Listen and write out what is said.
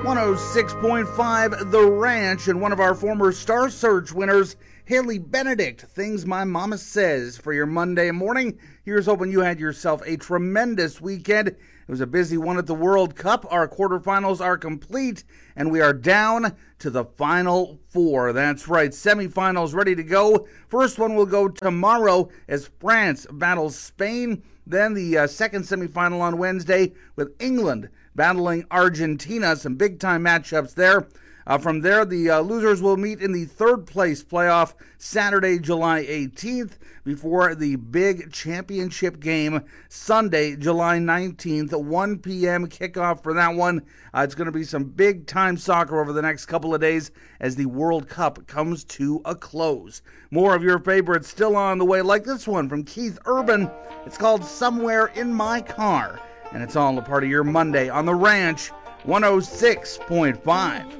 106.5 The Ranch, and one of our former Star Search winners, Haley Benedict, Things My Mama Says. For your Monday morning, here's hoping you had yourself a tremendous weekend. It was a busy one at the World Cup. Our quarterfinals are complete, and we are down to the Final Four. That's right, semifinals ready to go. First one will go tomorrow as France battles Spain. Then the second semifinal on Wednesday with England battling Argentina. Some big-time matchups there. From there, the losers will meet in the third-place playoff Saturday, July 18th, before the big championship game Sunday, July 19th, 1 p.m. kickoff for that one. It's going to be some big-time soccer over the next couple of days as the World Cup comes to a close. More of your favorites still on the way, like this one from Keith Urban. It's called Somewhere in My Car, and it's all a part of your Monday on The Ranch 106.5.